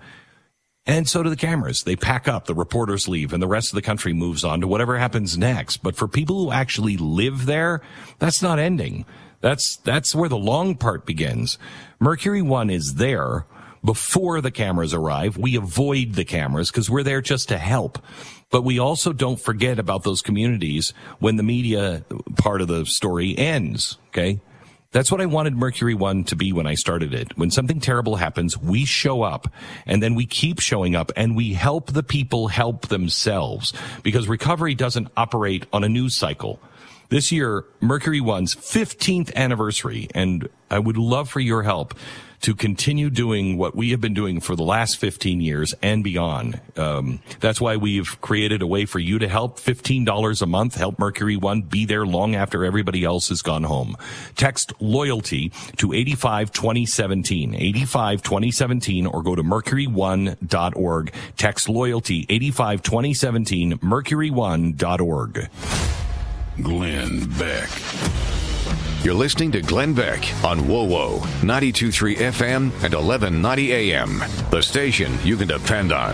And so do the cameras. They pack up, the reporters leave, and the rest of the country moves on to whatever happens next. But for people who actually live there, that's not ending. That's, that's where the long part begins. Mercury One is there before the cameras arrive. We avoid the cameras because we're there just to help. But we also don't forget about those communities when the media part of the story ends, okay? That's what I wanted Mercury One to be when I started it. When something terrible happens, we show up, and then we keep showing up, and we help the people help themselves, because recovery doesn't operate on a news cycle. This year, Mercury One's fifteenth anniversary, and I would love for your help to continue doing what we have been doing for the last fifteen years and beyond. Um, that's why we've created a way for you to help. fifteen dollars a month. Help Mercury One be there long after everybody else has gone home. Text LOYALTY to eighty-five twenty seventeen. eighty-five twenty seventeen, or go to mercury one dot org. Text LOYALTY eighty-five twenty seventeen, mercury one dot org. Glenn Beck. You're listening to Glenn Beck on W O W O ninety-two point three F M and eleven ninety A M. The station you can depend on.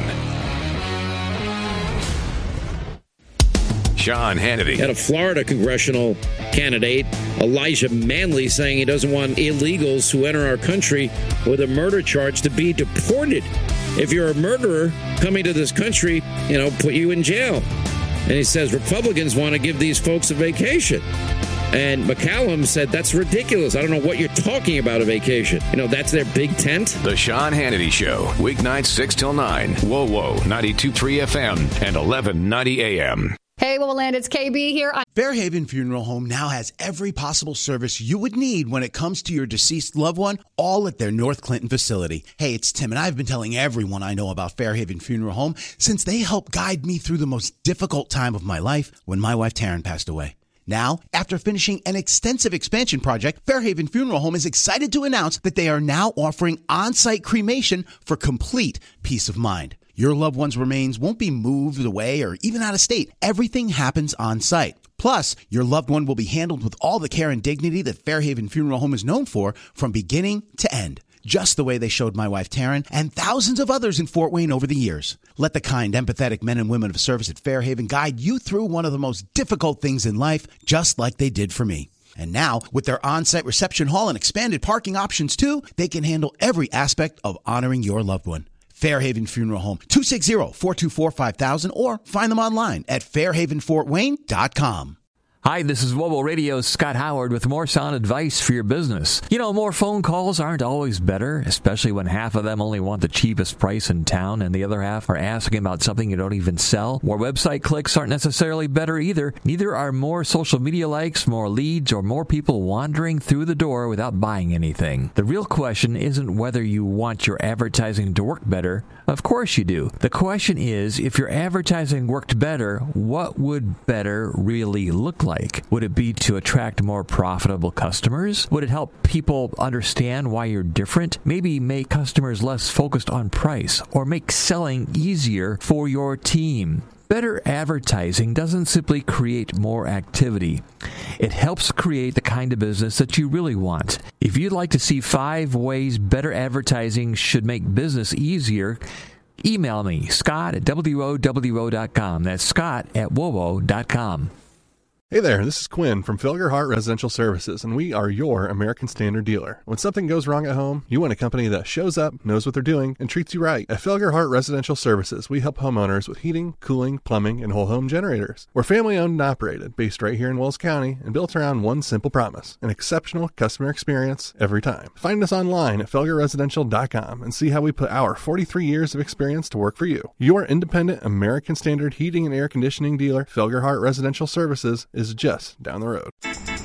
Sean Hannity. Had a Florida congressional candidate, Elijah Manley, saying he doesn't want illegals who enter our country with a murder charge to be deported. If you're a murderer coming to this country, you know, put you in jail. And he says Republicans want to give these folks a vacation. And McCallum said, that's ridiculous. I don't know what you're talking about, a vacation. You know, that's their big tent. The Sean Hannity Show, weeknights six till nine. W O W O ninety-two point three F M and eleven ninety A M. Hey, Woland, it's K B here. I- Fairhaven Funeral Home now has every possible service you would need when it comes to your deceased loved one, all at their North Clinton facility. Hey, it's Tim, and I've been telling everyone I know about Fairhaven Funeral Home since they helped guide me through the most difficult time of my life when my wife Taryn passed away. Now, after finishing an extensive expansion project, Fairhaven Funeral Home is excited to announce that they are now offering on-site cremation for complete peace of mind. Your loved one's remains won't be moved away or even out of state. Everything happens on site. Plus, your loved one will be handled with all the care and dignity that Fairhaven Funeral Home is known for from beginning to end. Just the way they showed my wife Taryn and thousands of others in Fort Wayne over the years. Let the kind, empathetic men and women of service at Fairhaven guide you through one of the most difficult things in life, just like they did for me. And now, with their on-site reception hall and expanded parking options too, they can handle every aspect of honoring your loved one. Fairhaven Funeral Home, two six zero, four two four, five thousand, or find them online at fairhaven fort wayne dot com. Hi, this is W O W O Radio's Scott Howard with more sound advice for your business. You know, more phone calls aren't always better, especially when half of them only want the cheapest price in town and the other half are asking about something you don't even sell. More website clicks aren't necessarily better either. Neither are more social media likes, more leads, or more people wandering through the door without buying anything. The real question isn't whether you want your advertising to work better. Of course you do. The question is, if your advertising worked better, what would better really look like? like? Would it be to attract more profitable customers? Would it help people understand why you're different? Maybe make customers less focused on price or make selling easier for your team. Better advertising doesn't simply create more activity. It helps create the kind of business that you really want. If you'd like to see five ways better advertising should make business easier, email me, Scott at W O W O dot com. That's Scott at W O W O dot com. Hey there, this is Quinn from Felger Hart Residential Services, and we are your American Standard dealer. When something goes wrong at home, you want a company that shows up, knows what they're doing, and treats you right. At Felger Hart Residential Services, we help homeowners with heating, cooling, plumbing, and whole home generators. We're family-owned and operated, based right here in Wells County, and built around one simple promise: an exceptional customer experience every time. Find us online at felger residential dot com and see how we put our forty-three years of experience to work for you. Your independent American Standard heating and air conditioning dealer, Felger Hart Residential Services, is just down the road.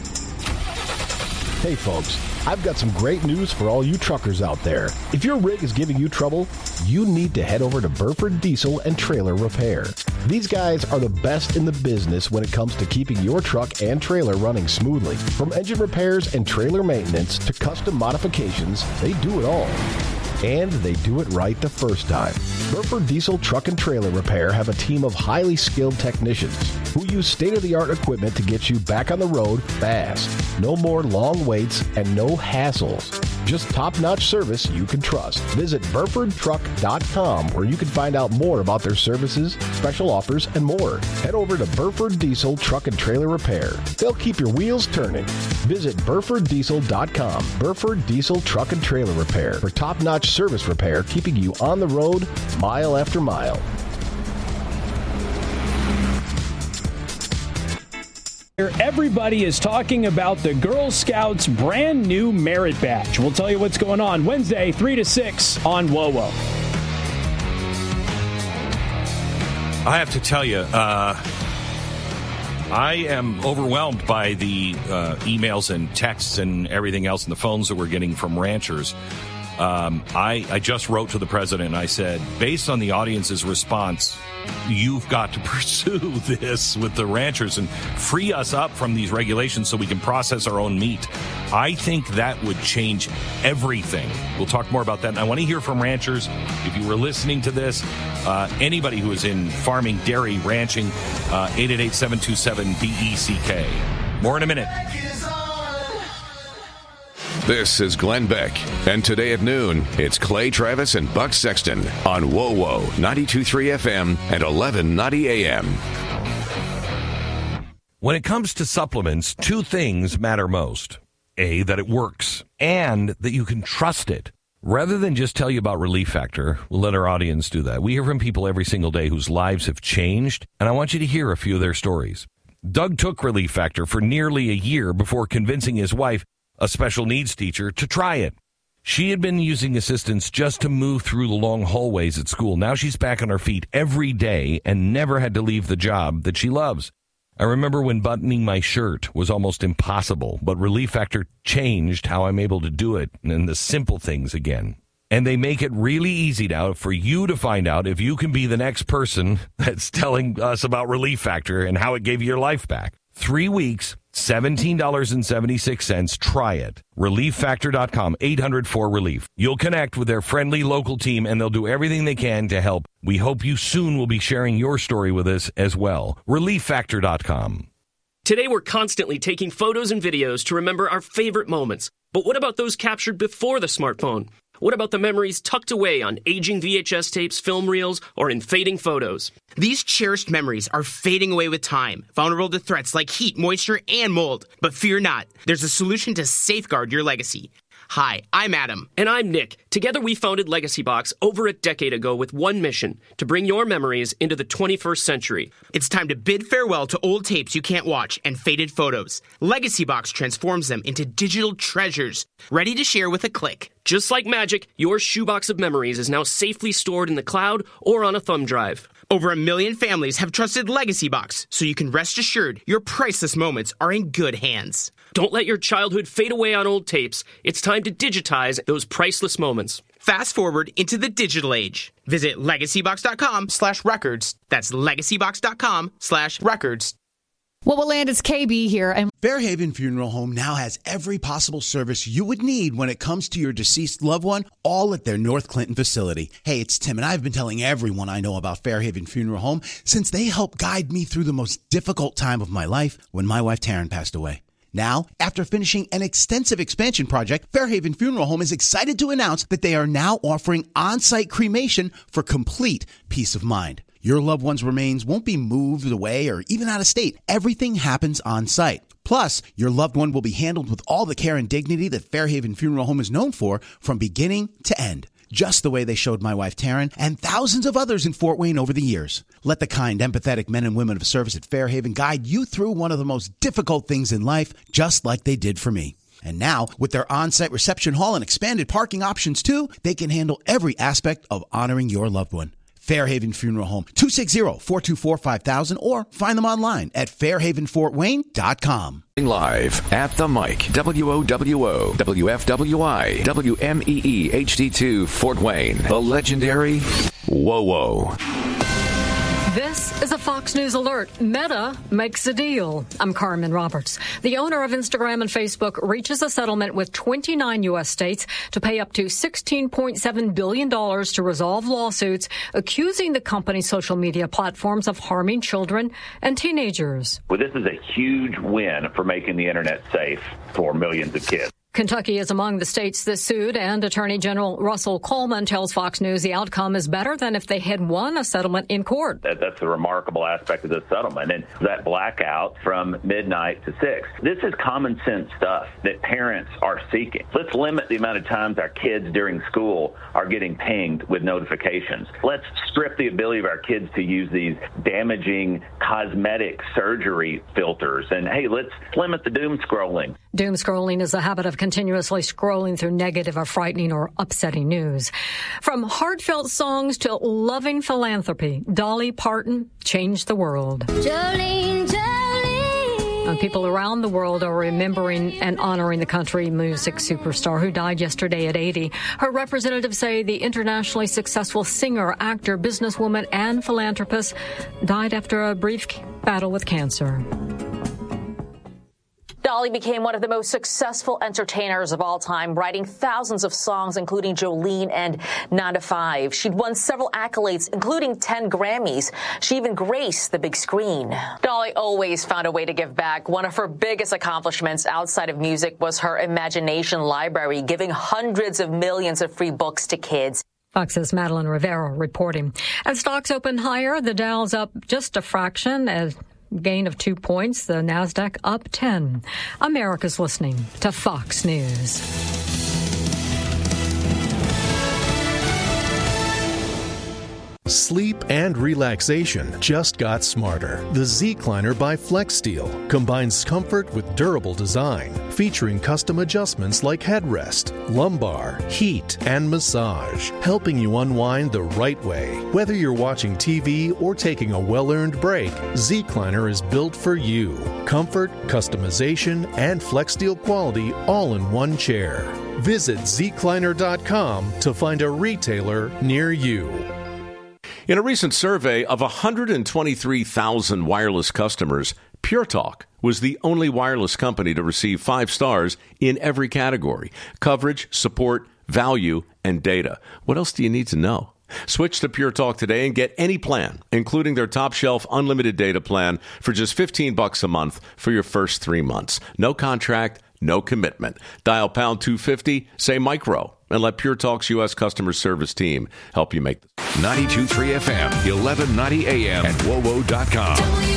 Hey folks, I've got some great news for all you truckers out there. If your rig is giving you trouble, you need to head over to Burford Diesel and Trailer Repair. These guys are the best in the business when it comes to keeping your truck and trailer running smoothly. From engine repairs and trailer maintenance to custom modifications, they do it all. And they do it right the first time. Burford Diesel Truck and Trailer Repair have a team of highly skilled technicians who use state-of-the-art equipment to get you back on the road fast. No more long waits and no hassles. Just top-notch service you can trust. Visit Burford Truck dot com where you can find out more about their services, special offers, and more. Head over to Burford Diesel Truck and Trailer Repair. They'll keep your wheels turning. Visit Burford Diesel dot com. Burford Diesel Truck and Trailer Repair for top-notch service repair, keeping you on the road mile after mile. Everybody is talking about the Girl Scouts' brand new merit badge. We'll tell you what's going on Wednesday, three to six on W O W O. I have to tell you, uh, I am overwhelmed by the uh, emails and texts and everything else and the phones that we're getting from ranchers. Um, I, I just wrote to the president and I said, based on the audience's response, you've got to pursue this with the ranchers and free us up from these regulations so we can process our own meat. I think that would change everything. We'll talk more about that. And I want to hear from ranchers. If you were listening to this, uh, anybody who is in farming, dairy, ranching, uh, eight eight eight, seven two seven, B E C K. More in a minute. This is Glenn Beck, and today at noon, it's Clay Travis and Buck Sexton on W O W O ninety-two point three F M and eleven ninety A M. When it comes to supplements, two things matter most. A, that it works, and that you can trust it. Rather than just tell you about Relief Factor, we'll let our audience do that. We hear from people every single day whose lives have changed, and I want you to hear a few of their stories. Doug took Relief Factor for nearly a year before convincing his wife, a special needs teacher, to try it. She had been using assistance just to move through the long hallways at school. Now she's back on her feet every day and never had to leave the job that she loves. I remember when buttoning my shirt was almost impossible, but Relief Factor changed how I'm able to do it and the simple things again. And they make it really easy now for you to find out if you can be the next person that's telling us about Relief Factor and how it gave you your life back. Three weeks, seventeen dollars and seventy-six cents. Try it. relief factor dot com, eight hundred four relief. You'll connect with their friendly local team, and they'll do everything they can to help. We hope you soon will be sharing your story with us as well. relief factor dot com. Today, we're constantly taking photos and videos to remember our favorite moments. But what about those captured before the smartphone? What about the memories tucked away on aging V H S tapes, film reels, or in fading photos? These cherished memories are fading away with time, vulnerable to threats like heat, moisture, and mold. But fear not, there's a solution to safeguard your legacy. Hi, I'm Adam. And I'm Nick. Together we founded Legacy Box over a decade ago with one mission, to bring your memories into the twenty-first century. It's time to bid farewell to old tapes you can't watch and faded photos. Legacy Box transforms them into digital treasures, ready to share with a click. Just like magic, your shoebox of memories is now safely stored in the cloud or on a thumb drive. Over a million families have trusted Legacy Box, so you can rest assured your priceless moments are in good hands. Don't let your childhood fade away on old tapes. It's time to digitize those priceless moments. Fast forward into the digital age. Visit legacy box dot com slash records. That's legacy box dot com slash records. What will land is K B here. And Fairhaven Funeral Home now has every possible service you would need when it comes to your deceased loved one, all at their North Clinton facility. Hey, it's Tim, and I've been telling everyone I know about Fairhaven Funeral Home since they helped guide me through the most difficult time of my life when my wife Taryn passed away. Now, after finishing an extensive expansion project, Fairhaven Funeral Home is excited to announce that they are now offering on-site cremation for complete peace of mind. Your loved one's remains won't be moved away or even out of state. Everything happens on site. Plus, your loved one will be handled with all the care and dignity that Fairhaven Funeral Home is known for from beginning to end. Just the way they showed my wife Taryn and thousands of others in Fort Wayne over the years. Let the kind, empathetic men and women of service at Fairhaven guide you through one of the most difficult things in life, just like they did for me. And now, with their on-site reception hall and expanded parking options too, they can handle every aspect of honoring your loved one. Fairhaven Funeral Home, two six zero, four two four, five thousand, or find them online at fairhaven fort wayne dot com. Live at the mic, W O W O, W F W I, W M E E H D two, Fort Wayne, the legendary Whoa Whoa. This is a Fox News alert. Meta makes a deal. I'm Carmen Roberts. The owner of Instagram and Facebook reaches a settlement with twenty-nine U S states to pay up to sixteen point seven billion dollars to resolve lawsuits accusing the company's social media platforms of harming children and teenagers. Well, this is a huge win for making the internet safe for millions of kids. Kentucky is among the states that sued, and Attorney General Russell Coleman tells Fox News the outcome is better than if they had won a settlement in court. That, that's a remarkable aspect of this settlement, and that blackout from midnight to six. This is common sense stuff that parents are seeking. Let's limit the amount of times our kids during school are getting pinged with notifications. Let's strip the ability of our kids to use these damaging cosmetic surgery filters, and hey, let's limit the doom scrolling. Doom scrolling is a habit of continuously scrolling through negative or frightening or upsetting news. From heartfelt songs to loving philanthropy, Dolly Parton changed the world. Jolene, Jolene. And people around the world are remembering and honoring the country music superstar who died yesterday at eighty. Her representatives say the internationally successful singer, actor, businesswoman, and philanthropist died after a brief battle with cancer. Dolly became one of the most successful entertainers of all time, writing thousands of songs, including Jolene and nine to five. She'd won several accolades, including ten Grammys. She even graced the big screen. Dolly always found a way to give back. One of her biggest accomplishments outside of music was her Imagination Library, giving hundreds of millions of free books to kids. Fox's Madeline Rivera reporting. As stocks open higher, the Dow's up just a fraction as gain of two points, the NASDAQ up ten. America's listening to Fox News. Sleep and relaxation just got smarter. The Zecliner by FlexSteel combines comfort with durable design, featuring custom adjustments like headrest, lumbar, heat, and massage, helping you unwind the right way. Whether you're watching T V or taking a well-earned break, Zecliner is built for you. Comfort, customization, and FlexSteel quality all in one chair. Visit Zecliner dot com to find a retailer near you. In a recent survey of one hundred twenty-three thousand wireless customers, Pure Talk was the only wireless company to receive five stars in every category: coverage, support, value, and data. What else do you need to know? Switch to Pure Talk today and get any plan, including their top shelf unlimited data plan, for just fifteen bucks a month for your first three months. No contract, no commitment. Dial pound two fifty, say micro, and let Pure Talk's U S customer service team help you make this. ninety-two point three F M, eleven ninety A M, and W O W O dot com.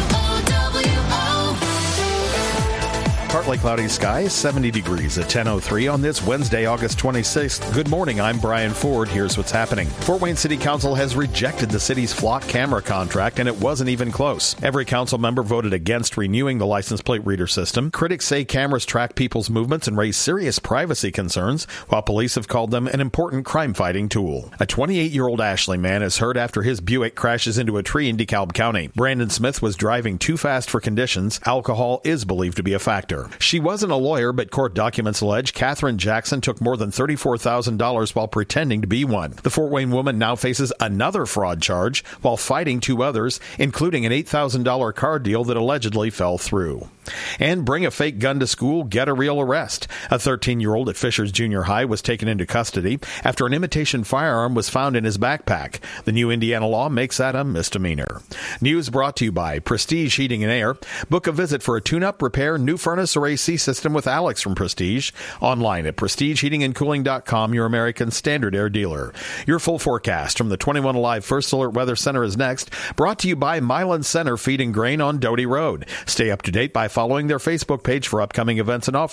Partly cloudy skies, seventy degrees at ten oh three on this Wednesday, August twenty-sixth. Good morning, I'm Brian Ford. Here's what's happening. Fort Wayne City Council has rejected the city's flock camera contract, and it wasn't even close. Every council member voted against renewing the license plate reader system. Critics say cameras track people's movements and raise serious privacy concerns, while police have called them an important crime-fighting tool. A twenty-eight-year-old Ashley man is hurt after his Buick crashes into a tree in DeKalb County. Brandon Smith was driving too fast for conditions. Alcohol is believed to be a factor. her. She wasn't a lawyer, but court documents allege Catherine Jackson took more than thirty-four thousand dollars while pretending to be one. The Fort Wayne woman now faces another fraud charge while fighting two others, including an eight thousand dollars car deal that allegedly fell through. And bring a fake gun to school, get a real arrest. A thirteen-year-old at Fishers Junior High was taken into custody after an imitation firearm was found in his backpack. The new Indiana law makes that a misdemeanor. News brought to you by Prestige Heating and Air. Book a visit for a tune-up, repair, new furnace, or A C system with Alex from Prestige. Online at prestige heating and cooling dot com, your American Standard Air dealer. Your full forecast from the twenty-one Alive First Alert Weather Center is next. Brought to you by Milan Center Feed and Grain on Doty Road. Stay up to date by following their Facebook page for upcoming events and offers.